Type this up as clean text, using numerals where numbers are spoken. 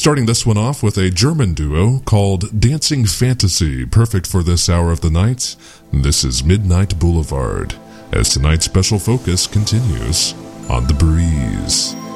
Starting this one off with a German duo called Dancing Fantasy, perfect for this hour of the night. This is Midnight Boulevard, as tonight's special focus continues on The Breeze.